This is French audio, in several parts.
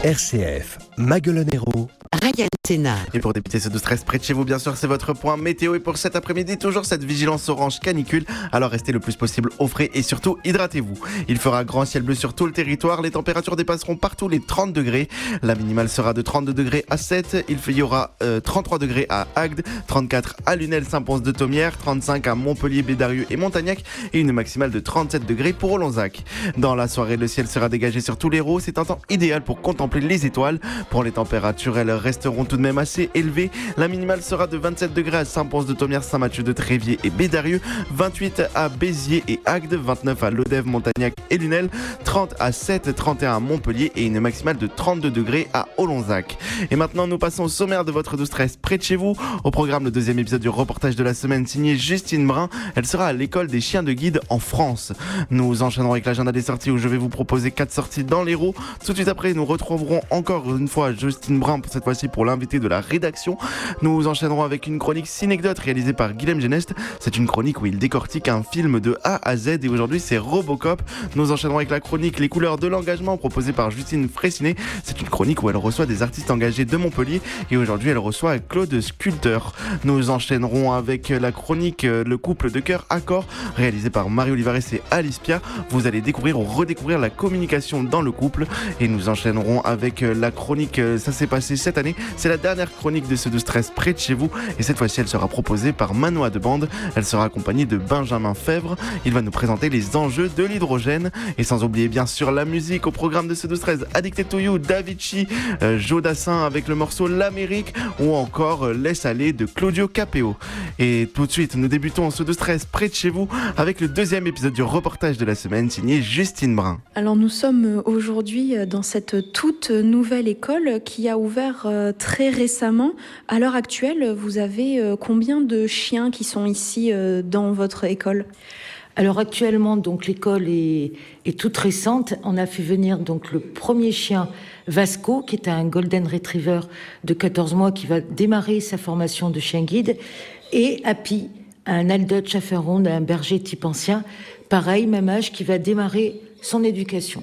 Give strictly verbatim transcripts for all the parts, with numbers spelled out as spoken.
R C F, Maguelonero, Ryan Thénard. Et pour débuter ce douze treize près de chez vous, bien sûr, c'est votre point météo. Et pour cet après-midi, toujours cette vigilance orange canicule. Alors restez le plus possible au frais et surtout hydratez-vous. Il fera grand ciel bleu sur tout le territoire. Les températures dépasseront partout les trente degrés. La minimale sera de trente-deux degrés à Sète. Il y aura euh, trente-trois degrés à Agde, trente-quatre à Lunel, Saint-Pons-de-Thomières, trente-cinq à Montpellier, Bédarieux et Montagnac et une maximale de trente-sept degrés pour Olonzac. Dans la soirée, le ciel sera dégagé sur tout l'Hérault. C'est un temps idéal pour contempler les étoiles. Pour les températures, elles resteront tout de même assez élevées. La minimale sera de vingt-sept degrés à Saint-Pons-de-Thomières, Saint-Mathieu-de-Tréviers et Bédarieux, vingt-huit à Béziers et Agde, vingt-neuf à Lodève, Montagnac et Lunel, trente à Sète, trente et un à Montpellier et une maximale de trente-deux degrés à Olonzac. Et maintenant, nous passons au sommaire de votre douze treize près de chez vous. Au programme, le deuxième épisode du reportage de la semaine signé Justine Brun. Elle sera à l'école des chiens de guide en France. Nous enchaînerons avec l'agenda des sorties où je vais vous proposer quatre sorties dans l'Hérault. Tout de suite après, nous retrouverons encore une fois Justine Brun, pour cette fois-ci pour l'invité de la rédaction. Nous enchaînerons avec une chronique Cinecdote réalisée par Guilhem Genest. C'est une chronique où il décortique un film de A à Z et aujourd'hui c'est Robocop. Nous enchaînerons avec la chronique Les couleurs de l'engagement proposée par Justine Fraissinet. C'est une chronique où elle reçoit des artistes engagés de Montpellier et aujourd'hui elle reçoit Claude Sculpteur. Nous enchaînerons avec la chronique Le couple de cœur Accord réalisée par Marie Olivares et Alice Pia. Vous allez découvrir ou redécouvrir la communication dans le couple et nous enchaînerons avec la chronique Ça s'est passé cette année. C'est la dernière chronique de ce douze treize près de chez vous et cette fois-ci elle sera proposée par Manoa de Bande. Elle sera accompagnée de Benjamin Fèvre. Il va nous présenter les enjeux de l'hydrogène et sans oublier bien sûr la musique au programme de ce douze treize. Addicted to You, Davichi, euh, Joe Dassin avec le morceau L'Amérique ou encore euh, Laisse aller de Claudio Capéo. Et tout de suite nous débutons ce douze treize près de chez vous avec le deuxième épisode du reportage de la semaine signé Justine Brun. Alors nous sommes aujourd'hui dans cette toute nouvelle école qui a ouvert très récemment. À l'heure actuelle, vous avez combien de chiens qui sont ici dans votre école ? Alors actuellement, donc l'école est, est toute récente. On a fait venir donc le premier chien Vasco, qui est un golden retriever de quatorze mois qui va démarrer sa formation de chien guide, et Happy, un Alldutch Schäferhund, un berger type ancien, pareil, même âge, qui va démarrer son éducation.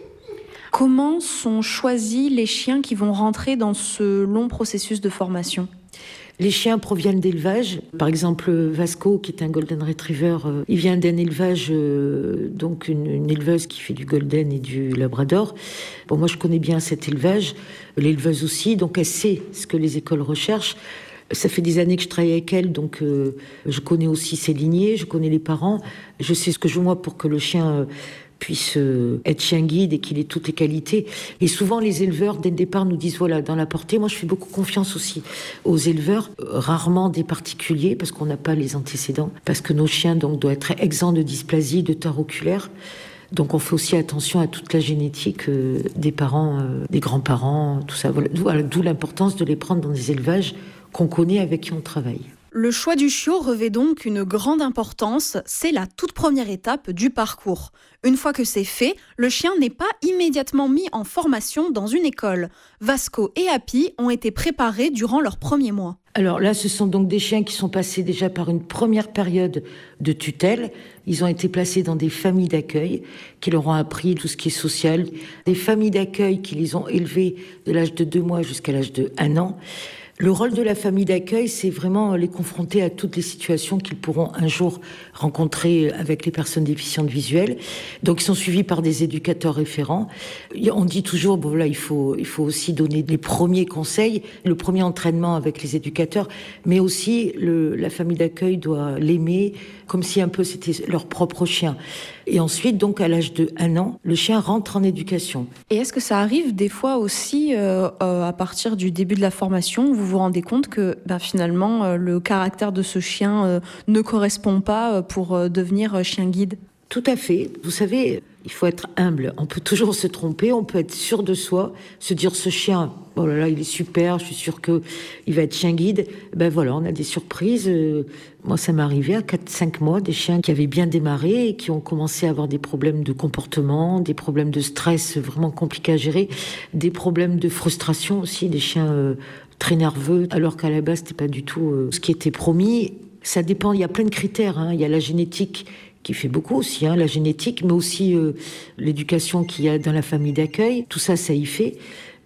Comment sont choisis les chiens qui vont rentrer dans ce long processus de formation ? Les chiens proviennent d'élevage. Par exemple, Vasco, qui est un golden retriever, euh, il vient d'un élevage, euh, donc une, une éleveuse qui fait du golden et du labrador. Bon, moi, je connais bien cet élevage, l'éleveuse aussi, donc elle sait ce que les écoles recherchent. Ça fait des années que je travaille avec elle, donc euh, je connais aussi ses lignées, je connais les parents. Je sais ce que je veux moi pour que le chien euh, puisse euh, être chien guide et qu'il ait toutes les qualités. Et souvent, les éleveurs, dès le départ, nous disent, voilà, dans la portée, moi je fais beaucoup confiance aussi aux éleveurs, euh, rarement des particuliers, parce qu'on n'a pas les antécédents, parce que nos chiens donc, doivent être exempts de dysplasie, de tare oculaire. Donc on fait aussi attention à toute la génétique euh, des parents, euh, des grands-parents, tout ça. Voilà. Voilà, d'où l'importance de les prendre dans des élevages qu'on connaît, avec qui on travaille. Le choix du chiot revêt donc une grande importance, c'est la toute première étape du parcours. Une fois que c'est fait, le chien n'est pas immédiatement mis en formation dans une école. Vasco et Happy ont été préparés durant leurs premiers mois. Alors là, ce sont donc des chiens qui sont passés déjà par une première période de tutelle. Ils ont été placés dans des familles d'accueil qui leur ont appris tout ce qui est social. Des familles d'accueil qui les ont élevés de l'âge de deux mois jusqu'à l'âge de un an. Le rôle de la famille d'accueil, c'est vraiment les confronter à toutes les situations qu'ils pourront un jour rencontrer avec les personnes déficientes visuelles. Donc, ils sont suivis par des éducateurs référents. On dit toujours, bon là, il faut, il faut aussi donner les premiers conseils, le premier entraînement avec les éducateurs, mais aussi le, la famille d'accueil doit l'aimer comme si un peu c'était leur propre chien. Et ensuite, donc, à l'âge de un an, le chien rentre en éducation. Et est-ce que ça arrive des fois aussi, euh, euh, à partir du début de la formation, vous vous rendez compte que ben, finalement, euh, le caractère de ce chien euh, ne correspond pas euh, pour euh, devenir euh, chien guide ? Tout à fait. Vous savez, il faut être humble. On peut toujours se tromper, on peut être sûr de soi, se dire ce chien, oh là là, il est super, je suis sûre qu'il va être chien guide. Ben voilà, on a des surprises. Euh, moi, ça m'est arrivé à quatre cinq mois, des chiens qui avaient bien démarré et qui ont commencé à avoir des problèmes de comportement, des problèmes de stress vraiment compliqués à gérer, des problèmes de frustration aussi, des chiens euh, très nerveux, alors qu'à la base, c'était pas du tout euh, ce qui était promis. Ça dépend, il y a plein de critères, hein. Il y a la génétique qui fait beaucoup aussi, hein, la génétique, mais aussi euh, l'éducation qu'il y a dans la famille d'accueil. Tout ça, ça y fait.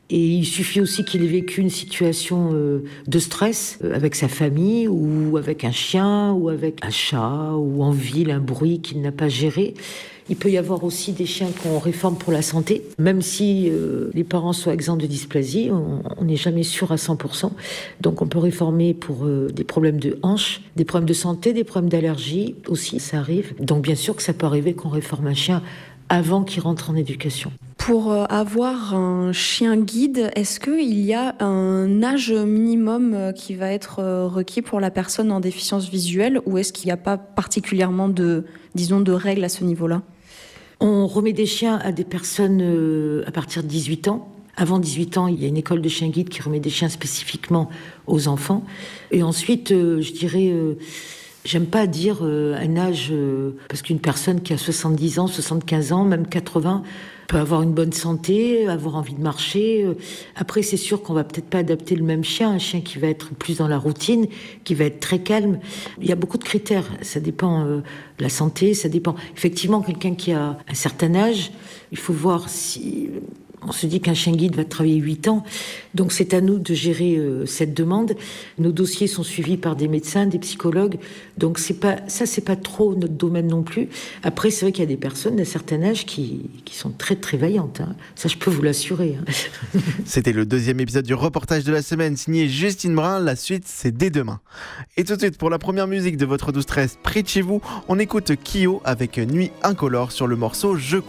Et il suffit aussi qu'il ait vécu une situation euh, de stress euh, avec sa famille ou avec un chien ou avec un chat ou en ville, un bruit qu'il n'a pas géré. Il peut y avoir aussi des chiens qu'on réforme pour la santé. Même si euh, les parents soient exempts de dysplasie, on n'est jamais sûr à cent pour cent. Donc on peut réformer pour euh, des problèmes de hanche, des problèmes de santé, des problèmes d'allergie aussi, ça arrive. Donc bien sûr que ça peut arriver qu'on réforme un chien avant qu'il rentre en éducation. Pour avoir un chien guide, est-ce qu'il y a un âge minimum qui va être requis pour la personne en déficience visuelle ou est-ce qu'il n'y a pas particulièrement de, disons, de règles à ce niveau-là ? On remet des chiens à des personnes euh, à partir de dix-huit ans. Avant dix-huit ans, il y a une école de chiens guides qui remet des chiens spécifiquement aux enfants. Et ensuite, euh, je dirais... Euh, J'aime pas dire euh, un âge, euh, parce qu'une personne qui a soixante-dix ans, soixante-quinze ans, même quatre-vingts, peut avoir une bonne santé, avoir envie de marcher. Après, c'est sûr qu'on va peut-être pas adapter le même chien, un chien qui va être plus dans la routine, qui va être très calme. Il y a beaucoup de critères, ça dépend euh, de la santé, ça dépend. Effectivement, quelqu'un qui a un certain âge, il faut voir si... On se dit qu'un chien guide va travailler huit ans, donc c'est à nous de gérer euh, cette demande. Nos dossiers sont suivis par des médecins, des psychologues, donc c'est pas, ça c'est pas trop notre domaine non plus. Après, c'est vrai qu'il y a des personnes d'un certain âge qui, qui sont très très vaillantes, hein. Ça je peux vous l'assurer. Hein. C'était le deuxième épisode du reportage de la semaine signé Justine Brun, la suite c'est dès demain. Et tout de suite pour la première musique de votre douze treize près de chez vous, on écoute Kyo avec Nuit incolore sur le morceau Je